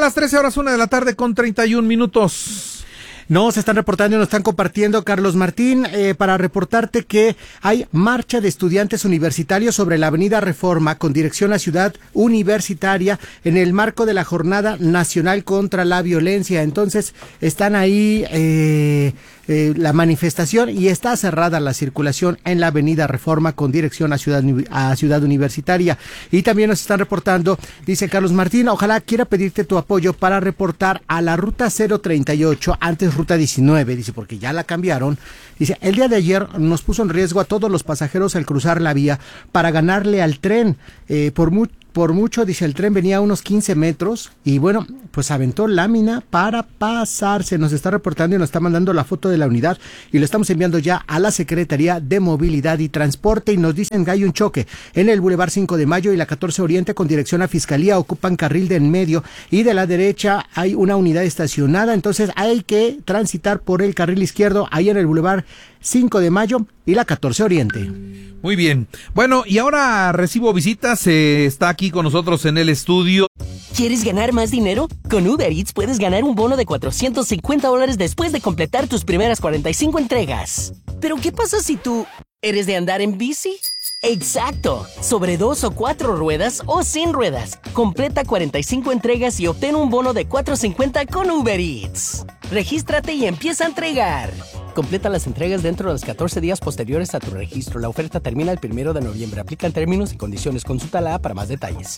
las 13:01 de la tarde con 31 minutos. Nos están reportando y nos están compartiendo, Carlos Martín, para reportarte que hay marcha de estudiantes universitarios sobre la avenida Reforma con dirección a Ciudad Universitaria en el marco de la Jornada Nacional contra la Violencia. Entonces, están ahí la manifestación y está cerrada la circulación en la avenida Reforma con dirección a Ciudad Universitaria. Y también nos están reportando, dice Carlos Martín, ojalá quiera pedirte tu apoyo para reportar a la ruta 038, antes ruta 19, dice, porque ya la cambiaron. Dice, el día de ayer nos puso en riesgo a todos los pasajeros al cruzar la vía para ganarle al tren. Por mucho, dice, el tren venía a unos 15 metros y bueno, pues aventó lámina para pasarse. Nos está reportando y nos está mandando la foto de la unidad y lo estamos enviando ya a la Secretaría de Movilidad y Transporte y nos dicen que hay un choque en el Boulevard 5 de Mayo y la 14 Oriente con dirección a Fiscalía, ocupan carril de en medio y de la derecha hay una unidad estacionada, entonces hay que transitar por el carril izquierdo ahí en el Boulevard 5 de Mayo y la 14 Oriente. Muy bien. Bueno, y ahora recibo visitas. Está aquí con nosotros en el estudio. ¿Quieres ganar más dinero? Con Uber Eats puedes ganar un bono de $450 después de completar tus primeras 45 entregas. ¿Pero qué pasa si tú eres de andar en bici? ¡Exacto! Sobre 2 o 4 ruedas o sin ruedas. Completa 45 entregas y obtén un bono de $450 con Uber Eats. Regístrate y empieza a entregar. Completa las entregas dentro de los 14 días posteriores a tu registro. La oferta termina el 1 de noviembre. Aplican términos y condiciones. Consulta la app para más detalles.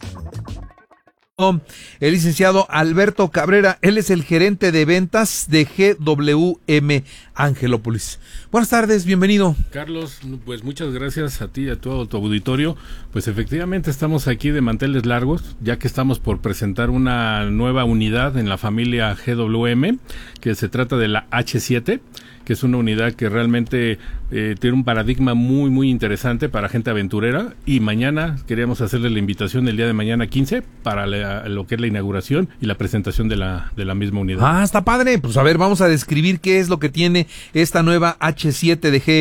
El licenciado Alberto Cabrera, él es el gerente de ventas de GWM Angelópolis. Buenas tardes, bienvenido. Carlos, pues muchas gracias a ti y a todo tu auditorio. Pues efectivamente estamos aquí de manteles largos, ya que estamos por presentar una nueva unidad en la familia GWM, que se trata de la H7, que es una unidad que realmente tiene un paradigma muy, muy interesante para gente aventurera. Y mañana queríamos hacerle la invitación el día de mañana 15 para lo que es la inauguración y la presentación de la misma unidad. Ah, está padre. Pues a ver, vamos a describir qué es lo que tiene esta nueva H7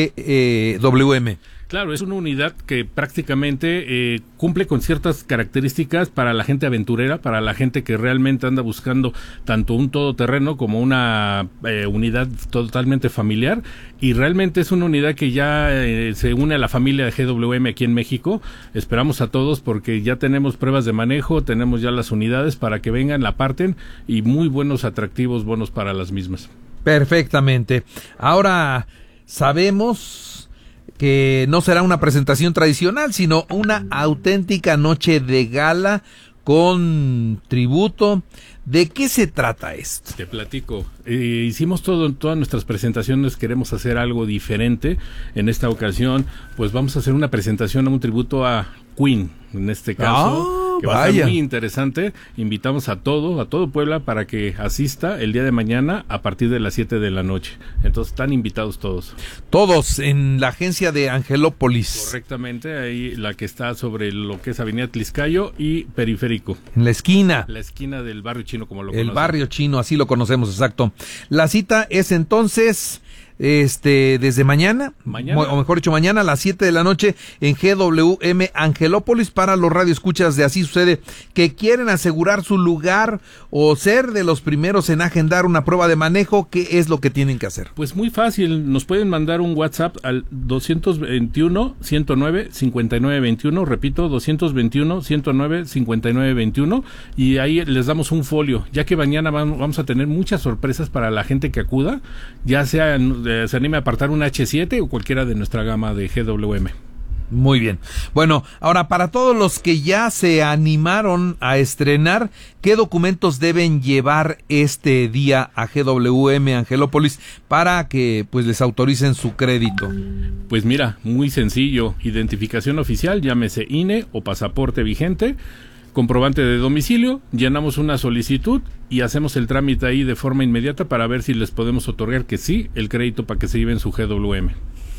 de GWM. Claro, es una unidad que prácticamente cumple con ciertas características para la gente aventurera, para la gente que realmente anda buscando tanto un todoterreno como una unidad totalmente familiar, y realmente es una unidad que ya se une a la familia de GWM aquí en México. Esperamos a todos porque ya tenemos pruebas de manejo, tenemos ya las unidades para que vengan, la parten, y muy buenos atractivos, bonos para las mismas. Perfectamente. Ahora sabemos que no será una presentación tradicional, sino una auténtica noche de gala con tributo. ¿De qué se trata esto? Te platico. Hicimos todas nuestras presentaciones, queremos hacer algo diferente. En esta ocasión, pues vamos a hacer una presentación, un tributo a Queen, en este caso, que va a ser muy interesante. Invitamos a todo Puebla para que asista el día de mañana a partir de las 7 de la noche. Entonces están invitados todos. Todos en la agencia de Angelópolis. Correctamente, ahí la que está sobre lo que es Avenida Tliscayo y Periférico. En la esquina. La esquina del barrio chino, como lo conocen. El conocen. barrio chino, así lo conocemos, exacto. La cita es entonces desde mañana, o mejor dicho, mañana a las 7 de la noche en GWM Angelópolis. Para los radioescuchas de Así Sucede que quieren asegurar su lugar o ser de los primeros en agendar una prueba de manejo, ¿qué es lo que tienen que hacer? Pues muy fácil, nos pueden mandar un WhatsApp al 221-109-5921, repito, 221-109-5921, y ahí les damos un folio, ya que mañana vamos a tener muchas sorpresas para la gente que acuda, ya sea se anime a apartar una H7 o cualquiera de nuestra gama de GWM. Muy bien. Bueno, ahora para todos los que ya se animaron a estrenar, ¿qué documentos deben llevar este día a GWM Angelópolis para que pues les autoricen su crédito? Pues mira, muy sencillo, identificación oficial, llámese INE o pasaporte vigente, comprobante de domicilio, llenamos una solicitud y hacemos el trámite ahí de forma inmediata para ver si les podemos otorgar que sí, el crédito para que se lleven su GWM.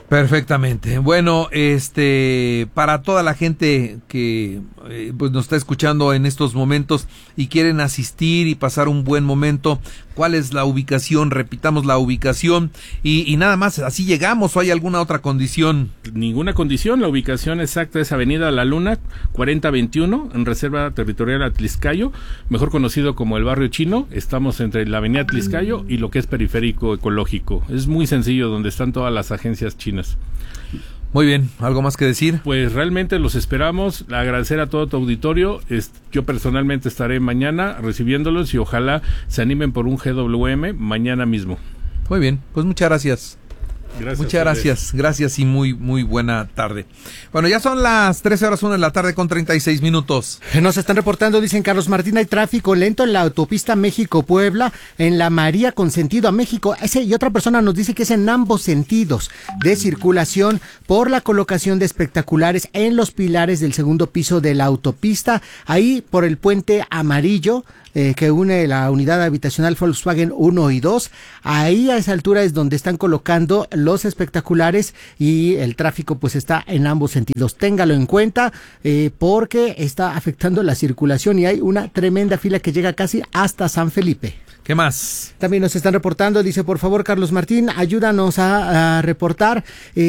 Perfectamente. Bueno, para toda la gente que pues nos está escuchando en estos momentos y quieren asistir y pasar un buen momento, ¿cuál es la ubicación? Repitamos la ubicación y nada más, ¿así llegamos o hay alguna otra condición? Ninguna condición, la ubicación exacta es Avenida La Luna, 4021, en Reserva Territorial Atlixcayo, mejor conocido como el Barrio Chino. Estamos entre la Avenida Atlixcayo y lo que es Periférico Ecológico. Es muy sencillo, donde están todas las agencias chinas. Muy bien, ¿algo más que decir? Pues realmente los esperamos, agradecer a todo tu auditorio. Yo personalmente estaré mañana recibiéndolos y ojalá se animen por un GWM mañana mismo. Muy bien, pues muchas gracias. Muchas gracias y muy buena tarde. Bueno, ya son las 13:01 de la tarde con 36 minutos. Nos están reportando, dicen Carlos Martín, hay tráfico lento en la autopista México-Puebla, en la María con sentido a México. Y otra persona nos dice que es en ambos sentidos de circulación por la colocación de espectaculares en los pilares del segundo piso de la autopista, ahí por el puente amarillo, que une la unidad habitacional Volkswagen 1 y 2, ahí a esa altura es donde están colocando los espectaculares y el tráfico pues está en ambos sentidos. Téngalo en cuenta porque está afectando la circulación y hay una tremenda fila que llega casi hasta San Felipe. ¿Qué más? También nos están reportando, dice, por favor, Carlos Martín, ayúdanos a reportar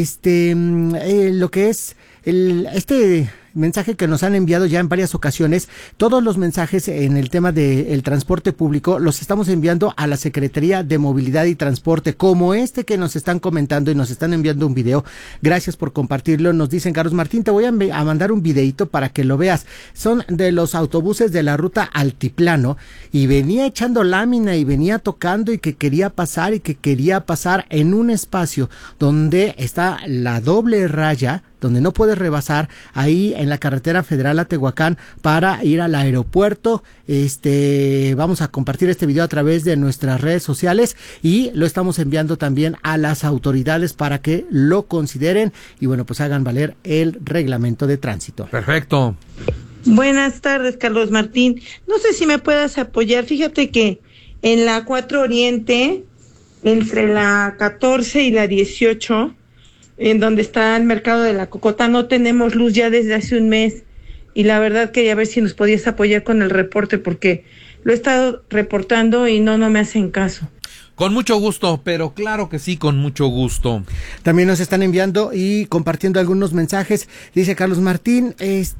lo que es este mensaje que nos han enviado ya en varias ocasiones. Todos los mensajes en el tema del transporte público los estamos enviando a la Secretaría de Movilidad y Transporte, como que nos están comentando y nos están enviando un video. Gracias por compartirlo. Nos dicen, Carlos Martín, te voy a mandar un videito para que lo veas. Son de los autobuses de la ruta Altiplano y venía echando lámina y venía tocando y que quería pasar en un espacio donde está la doble raya, donde no puedes rebasar, ahí en la carretera federal a Tehuacán para ir al aeropuerto. Vamos a compartir este video a través de nuestras redes sociales y lo estamos enviando también a las autoridades para que lo consideren y bueno, pues hagan valer el reglamento de tránsito. Perfecto. Buenas tardes, Carlos Martín. No sé si me puedas apoyar. Fíjate que en la 4 Oriente, entre la 14 y la 18, en donde está el mercado de la Cocota, no tenemos luz ya desde hace un mes y la verdad quería ver si nos podías apoyar con el reporte porque lo he estado reportando y no me hacen caso. Con mucho gusto, pero claro que sí, con mucho gusto. También nos están enviando y compartiendo algunos mensajes. Dice Carlos Martín,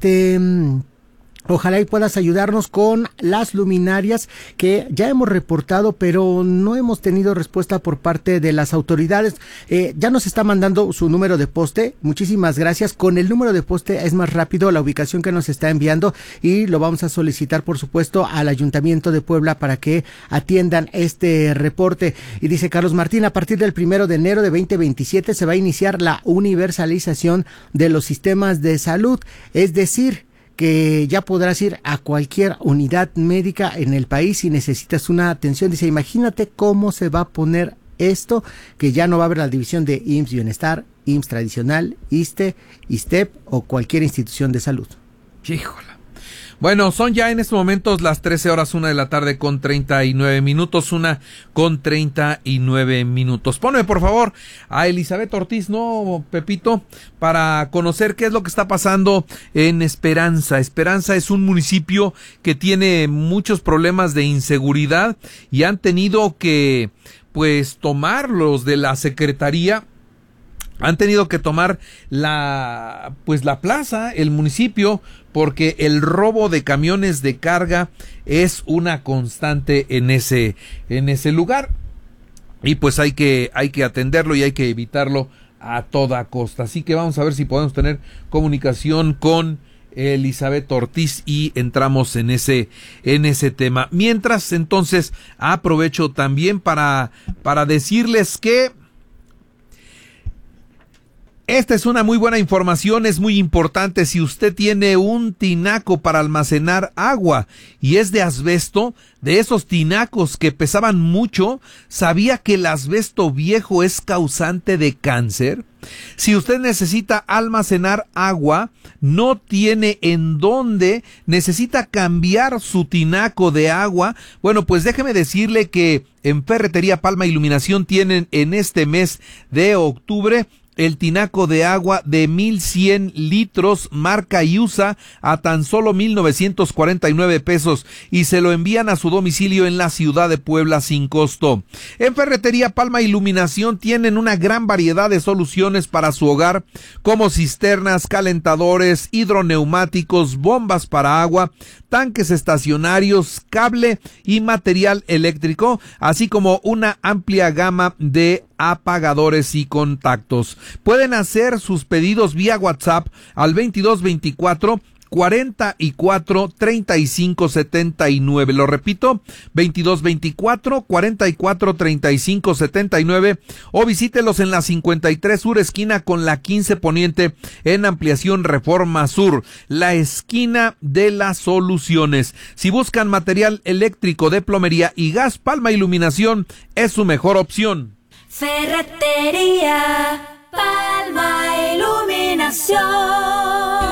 ojalá y puedas ayudarnos con las luminarias que ya hemos reportado, pero no hemos tenido respuesta por parte de las autoridades. Ya nos está mandando su número de poste. Muchísimas gracias. Con el número de poste es más rápido la ubicación que nos está enviando y lo vamos a solicitar, por supuesto, al Ayuntamiento de Puebla para que atiendan este reporte. Y dice Carlos Martín, a partir del 1 de enero de 2027 se va a iniciar la universalización de los sistemas de salud, es decir, que ya podrás ir a cualquier unidad médica en el país si necesitas una atención. Dice, imagínate cómo se va a poner esto, que ya no va a haber la división de IMSS Bienestar, IMSS Tradicional, ISSSTE, ISSSTEP o cualquier institución de salud. Híjole. Bueno, son ya en estos momentos las 13:01 de la tarde con 39 minutos, 1:39 minutos. Ponme por favor a Elizabeth Ortiz, ¿no, Pepito? Para conocer qué es lo que está pasando en Esperanza. Esperanza es un municipio que tiene muchos problemas de inseguridad y han tenido que, pues, tomar los de la Secretaría. Han tenido que tomar la plaza, el municipio, porque el robo de camiones de carga es una constante en ese lugar. Y pues hay que atenderlo y hay que evitarlo a toda costa. Así que vamos a ver si podemos tener comunicación con Elizabeth Ortiz y entramos en ese tema. Mientras, entonces, aprovecho también para decirles que esta es una muy buena información, es muy importante. Si usted tiene un tinaco para almacenar agua y es de asbesto, de esos tinacos que pesaban mucho, ¿sabía que el asbesto viejo es causante de cáncer? Si usted necesita almacenar agua, no tiene en dónde, necesita cambiar su tinaco de agua, bueno, pues déjeme decirle que en Ferretería Palma Iluminación tienen en este mes de octubre el tinaco de agua de 1,100 litros marca IUSA a tan solo 1,949 pesos y se lo envían a su domicilio en la ciudad de Puebla sin costo. En Ferretería Palma Iluminación tienen una gran variedad de soluciones para su hogar, como cisternas, calentadores, hidroneumáticos, bombas para agua, tanques estacionarios, cable y material eléctrico, así como una amplia gama de apagadores y contactos. Pueden hacer sus pedidos vía WhatsApp al 2224 44 35 79. Lo repito, 2224 44 35 79, o visítelos en la 53 Sur, esquina con la 15 Poniente, en Ampliación Reforma Sur, la esquina de las soluciones. Si buscan material eléctrico de plomería y gas, Palma Iluminación es su mejor opción. Ferretería Palma Iluminación.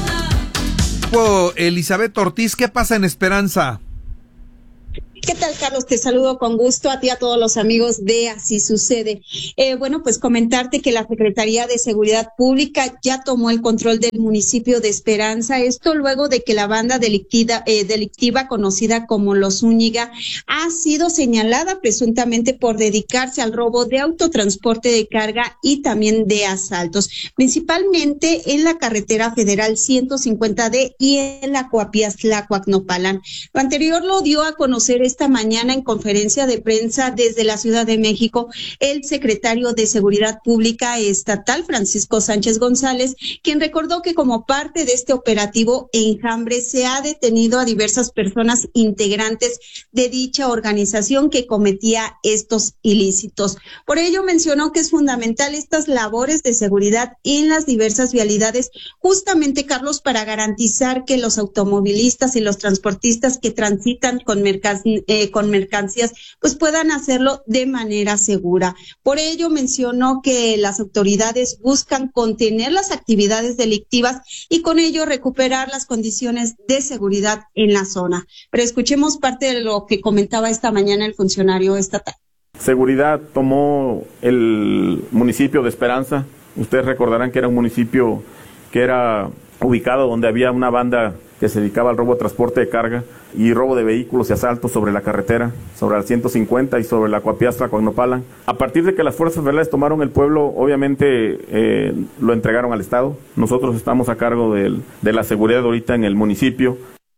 Elizabeth Ortiz, ¿qué pasa en Esperanza? ¿Qué tal, Carlos? Te saludo con gusto a ti y a todos los amigos de Así Sucede. Bueno, pues comentarte que la Secretaría de Seguridad Pública ya tomó el control del municipio de Esperanza, esto luego de que la banda delictiva conocida como Los Zúñiga ha sido señalada presuntamente por dedicarse al robo de autotransporte de carga y también de asaltos, principalmente en la carretera federal 150D y en la Coapiaxtla-Coacnopalan. Lo anterior lo dio a conocer esta mañana en conferencia de prensa desde la Ciudad de México el secretario de Seguridad Pública Estatal, Francisco Sánchez González, quien recordó que como parte de este operativo Enjambre se ha detenido a diversas personas integrantes de dicha organización que cometía estos ilícitos. Por ello mencionó que es fundamental estas labores de seguridad en las diversas vialidades, justamente, Carlos, para garantizar que los automovilistas y los transportistas que transitan con mercancías pues puedan hacerlo de manera segura. Por ello mencionó que las autoridades buscan contener las actividades delictivas y con ello recuperar las condiciones de seguridad en la zona. Pero escuchemos parte de lo que comentaba esta mañana el funcionario estatal. Seguridad tomó el municipio de Esperanza. Ustedes recordarán que era un municipio que era ubicado donde había una banda que se dedicaba al robo de transporte de carga y robo de vehículos y asaltos sobre la carretera, sobre la 150 y sobre la Coapiaxtla-Coacnopalan. A partir de que las fuerzas federales tomaron el pueblo, obviamente lo entregaron al Estado. Nosotros estamos a cargo de la seguridad ahorita en el municipio.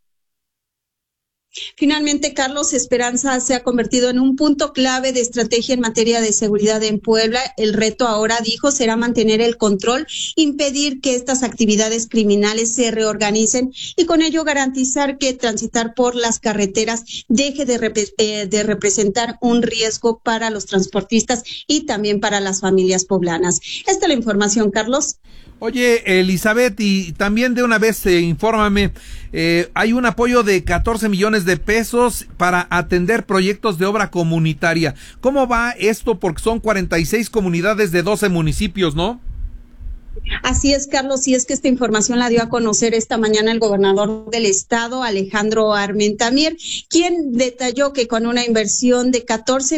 Finalmente, Carlos, Esperanza se ha convertido en un punto clave de estrategia en materia de seguridad en Puebla. El reto ahora, dijo, será mantener el control, impedir que estas actividades criminales se reorganicen y con ello garantizar que transitar por las carreteras deje de representar un riesgo para los transportistas y también para las familias poblanas. Esta es la información, Carlos. Oye, Elizabeth, y también de una vez infórmame, hay un apoyo de 14 millones de pesos para atender proyectos de obra comunitaria. ¿Cómo va esto? Porque son 46 comunidades de 12 municipios, ¿no? Así es, Carlos, y es que esta información la dio a conocer esta mañana el gobernador del estado, Alejandro Armentamier, quien detalló que con una inversión de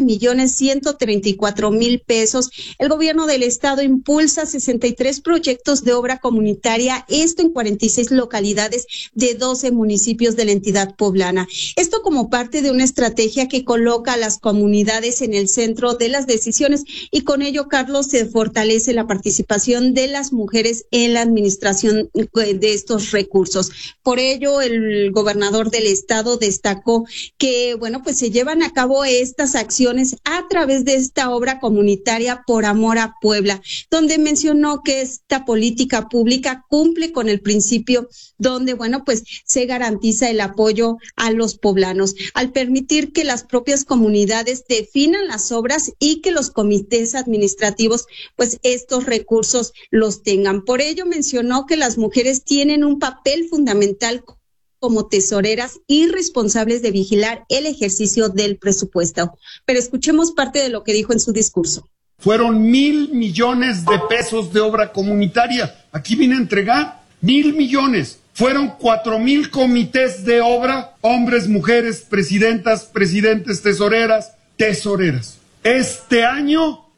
14,134,000 pesos, el gobierno del estado impulsa 63 proyectos de obra comunitaria, esto en 46 localidades de 12 municipios de la entidad poblana. Esto como parte de una estrategia que coloca a las comunidades en el centro de las decisiones y con ello, Carlos, se fortalece la participación de las mujeres en la administración de estos recursos. Por ello, el gobernador del estado destacó que, bueno, pues se llevan a cabo estas acciones a través de esta obra comunitaria Por Amor a Puebla, donde mencionó que esta política pública cumple con el principio donde, bueno, pues se garantiza el apoyo a los poblanos, al permitir que las propias comunidades definan las obras y que los comités administrativos, pues estos recursos los tengan. Por ello mencionó que las mujeres tienen un papel fundamental como tesoreras y responsables de vigilar el ejercicio del presupuesto. Pero escuchemos parte de lo que dijo en su discurso. Fueron 1,000 millones de pesos de obra comunitaria. Aquí vine a entregar 1,000 millones. Fueron 4,000 comités de obra, hombres, mujeres, presidentas, presidentes, tesoreras. Este año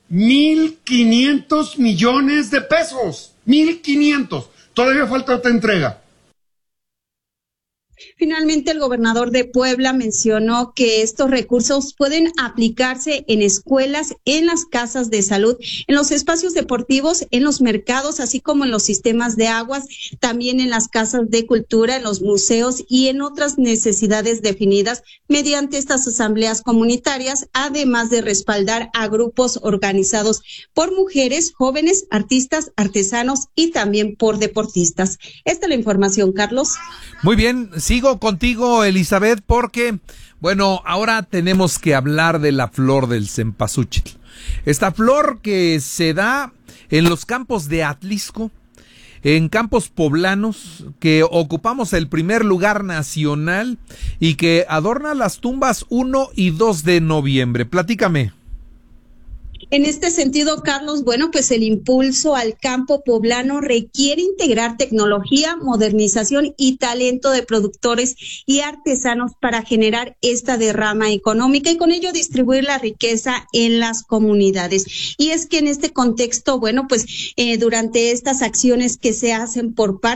1.500 millones de pesos. 1.500. Todavía falta otra entrega. Finalmente, el gobernador de Puebla mencionó que estos recursos pueden aplicarse en escuelas, en las casas de salud, en los espacios deportivos, en los mercados, así como en los sistemas de aguas, también en las casas de cultura, en los museos y en otras necesidades definidas mediante estas asambleas comunitarias, además de respaldar a grupos organizados por mujeres, jóvenes, artistas, artesanos y también por deportistas. Esta es la información, Carlos. Muy bien, sigo contigo, Elizabeth, porque, bueno, ahora tenemos que hablar de la flor del cempasúchil. Esta flor que se da en los campos de Atlisco, en campos poblanos, que ocupamos el primer lugar nacional y que adorna las tumbas 1 y 2 de noviembre. Platícame. En este sentido, Carlos, bueno, pues el impulso al campo poblano requiere integrar tecnología, modernización y talento de productores y artesanos para generar esta derrama económica y con ello distribuir la riqueza en las comunidades. Y es que en este contexto, bueno, pues durante estas acciones que se hacen por parte